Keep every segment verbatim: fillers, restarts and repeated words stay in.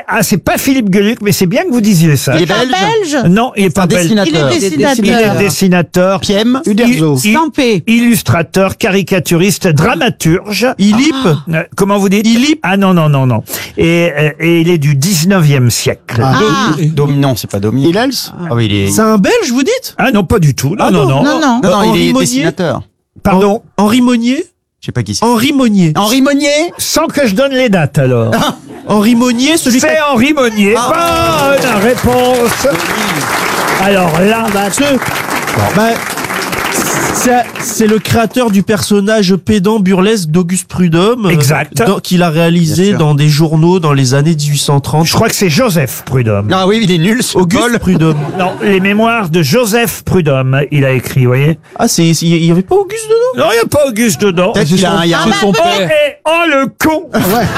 Ah, c'est pas Philippe Gueluc, mais c'est bien que vous disiez ça. Il est belge. belge. Non, il est pas Un belge. dessinateur. Il est dessinateur. Il est dessinateur, Piem. Uderzo. il- Stampé. illustrateur, caricaturiste, dramaturge. Ilip. Euh, Comment vous dites? Ilip. Ah non, non, non, non. Et, euh, et il est du dix-neuvième siècle. Ah, Ah, Domi, non, c'est pas Domi. Hillels. Ah oui, il est. C'est un Belge, vous dites? non, pas du tout. Non, Ah non, non, non, non, non. Non, non, Henri il est Monnier. dessinateur. Pardon. Henri Monnier. Je sais pas qui c'est. Henri Monnier. Henri Monnier. Sans que je donne les dates, alors. Henri Monnier, celui qui C'est Henri Monnier. Bonne réponse. Alors là, Ce- Bah, c'est- c'est le créateur du personnage pédant burlesque d'Auguste Prudhomme. euh, Exact. dans- qu'il a Bien réalisé sûr. dans des journaux dans les années dix-huit cent trente. je crois que c'est Joseph Prudhomme. Ah oui, il est nul, ce Auguste Paul. Prudhomme. Non, les mémoires de Joseph Prudhomme, il a écrit, vous voyez. Ah, c'est, il y avait pas Auguste dedans? Non, il n'y a pas Auguste dedans. Peut-être qu'il a un, il y a un- bah, Oh, et- oh, le con.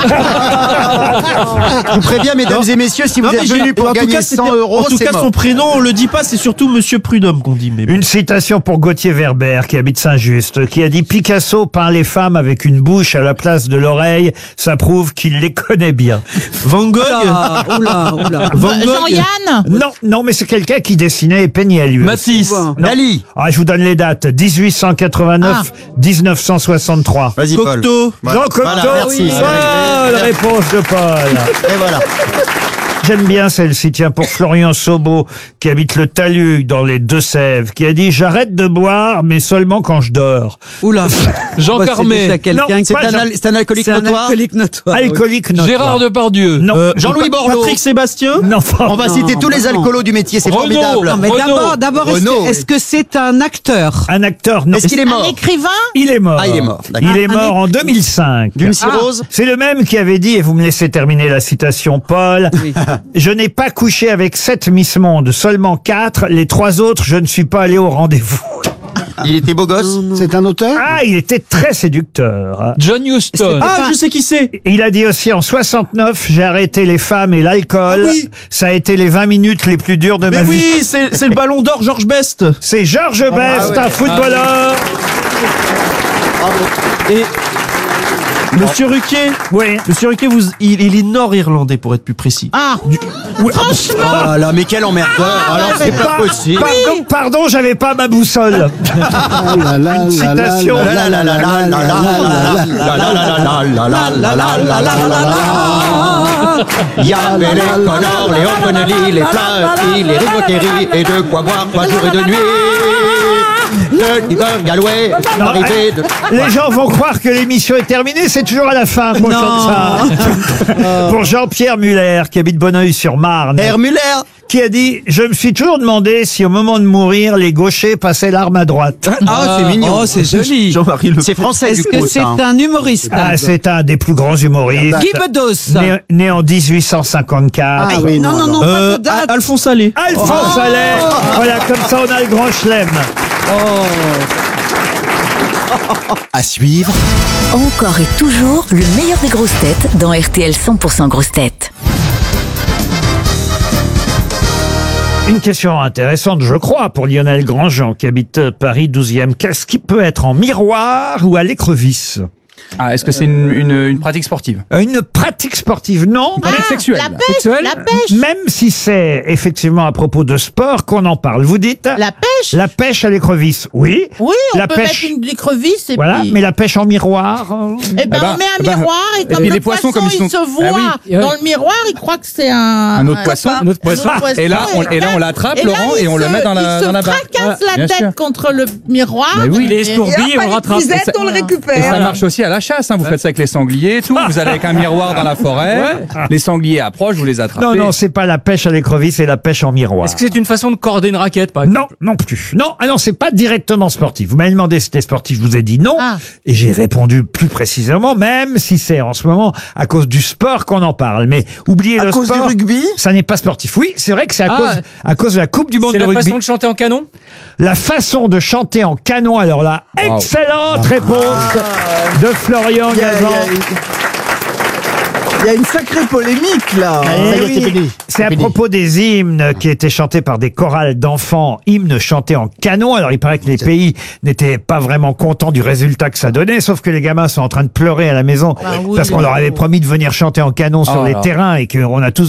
Je vous préviens, mesdames et messieurs, si vous Non, mais êtes j'ai- venus pour en tout gagner cas, c'était- cent euros, En tout c'est cas, mort. son prénom, on le dit pas, c'est surtout Monsieur Prudhomme qu'on dit. Mais bon. Une citation pour Gauthier Verbert, qui habite Saint-Just, qui a dit « Picasso peint les femmes avec une bouche à la place de l'oreille, ça prouve qu'il les connaît bien. Van Gogh. Ah, oula, oula. Van Gogh. Jean-Yann. » Non, non, mais c'est quelqu'un qui dessinait et peignait lui. Matisse. Non. Dali. Ah, je vous donne les dates. dix-huit cent quatre-vingt-neuf, dix-neuf cent soixante-trois. Vas-y, Paul. Cocteau. Jean Cocteau. Voilà, merci. Bonne réponse de Paul. Et voilà. J'aime bien celle-ci, tiens, pour Florian Sobo, qui habite le Talus, dans les Deux-Sèvres, qui a dit « J'arrête de boire, mais seulement quand je dors. Oula. Jean Bah, Carmet. C'est déjà quelqu'un Non, qui- C'est Pas un, Jean- al- c'est un alcoolique c'est un notoire. alcoolique notoire. » Alcoolique notoire. Gérard Depardieu. Non. Euh, Jean-Louis Borloo. Patrick Sébastien. Non, On va citer tous les alcoolos du métier, c'est Renaud. formidable. Non, mais Renaud. d'abord, d'abord, est-ce Renaud, que, est-ce que c'est un acteur? un acteur, non. Est-ce qu'il est Un mort écrivain. Il est mort. Ah, il est mort, d'accord. Il est Un mort en deux mille cinq. D'une cirrhose. C'est le même qui avait dit, et vous me laissez terminer la citation, Paul, je n'ai pas couché avec sept Miss Monde, seulement quatre, les trois autres, je ne suis pas allé au rendez-vous. Il était beau gosse. C'est un auteur. Ah, il était très séducteur. John Huston. Ah, je sais qui c'est. Il a dit aussi en soixante-neuf, j'ai arrêté les femmes et l'alcool. Ah oui. Ça a été les vingt minutes les plus dures de Mais ma vie. oui, c'est c'est le ballon d'or Georges Best. C'est Georges Best, un footballeur. Et Monsieur Ruquier. Oui. Monsieur Ruquier, vous, il, il est nord-irlandais pour être plus précis. Ah. Franchement. Ah là, mais quel emmerdeur. Alors, c'est pas possible. Pardon, pardon, j'avais pas ma boussole. Ah là là Une là là citation. là La la la la la la la la la la la la la la la. Il y avait les Connors, les O'Connelly, les Flaherty, les Rigotteri, et de quoi boire trois jours et deux nuits. Le Tiger Galway, Non, arrivé de... Les gens vont croire que l'émission est terminée, c'est toujours à la fin qu'on chante ça. Pour Jean-Pierre Muller, qui habite Bonneuil-sur-Marne, Herr Müller. qui a dit « Je me suis toujours demandé si au moment de mourir, les gauchers passaient l'arme à droite. Ah, c'est mignon. Oh, c'est joli. Jean-Marie Le C'est français, du Est-ce que coup, c'est ça. hein. un humoriste? » Ah, c'est un des plus grands humoristes. Guy Bedos. Né, né en dix-huit cent cinquante-quatre. Ah oui, Non, non, non, Euh, pas de date. Al- Alphonse Allais. Alphonse Allais. Voilà, comme ça on a le grand chelem. À suivre, Encore et toujours le meilleur des grosses têtes dans R T L cent pour cent grosses têtes. Une question intéressante, je crois, pour Lionel Grandjean, qui habite Paris douzième. Qu'est-ce qui peut être en miroir ou à l'écrevisse? Ah, est-ce que c'est une, une, une pratique sportive? Une pratique sportive, non. Pratique sexuelle. La pêche. Sexuelle. La pêche. Même si c'est effectivement à propos de sport qu'on en parle. Vous dites La pêche. la pêche à l'écrevisse, oui. Oui, on la peut pêche, mettre une écrevisse et voilà. puis. Mais la pêche en miroir. euh, Eh ben, Eh ben, on met un eh ben, miroir et et comme puis le les poissons, poisson, comme ils il sont- se voit Ah oui, dans le miroir, il croit que c'est un... Un autre poisson, un autre poisson. Un autre poisson, Et là, on, et là, on l'attrape, et là, Laurent, il et on le se- met dans la, il dans la se barre. fracasse la Bien tête sûr. contre le miroir. Mais oui. Et- Il est estourdi et on le rattrape. Et ça- on le Et ça récupère. marche aussi à la chasse, hein. Vous faites ça avec les sangliers et tout. Vous allez avec un miroir dans la forêt. Les sangliers approchent, vous les attrapez. Non, non, c'est pas la pêche à l'écrevisse, c'est la pêche en miroir. Est-ce que c'est une façon de corder une raquette, par exemple? Non, non plus. Non, ah non, c'est pas directement sportif. Vous m'avez demandé si c'était sportif, je vous ai dit non. Ah. Et j'ai répondu plus précisément, même si c'est en ce moment à cause du sport qu'on en parle. Mais oubliez À le cause du sport. rugby Ça n'est pas sportif. Oui, c'est vrai que c'est à, Ah. cause, à cause de la Coupe du Monde C'est de la rugby. façon de chanter en canon? La façon de chanter en canon. Alors là, Wow. excellente réponse de Florian Il y a- Gazan. il y a- il y a une sacrée polémique là. Eh Ça y est, oui. c'est fini. C'est à fini. propos des hymnes qui étaient chantés par des chorales d'enfants, hymnes chantés en canon. Alors il paraît que les pays n'étaient pas vraiment contents du résultat que ça donnait, sauf que les gamins sont en train de pleurer à la maison Ah oui, parce qu'on oui. leur avait promis de venir chanter en canon sur Oh les là. terrains et qu'on a tous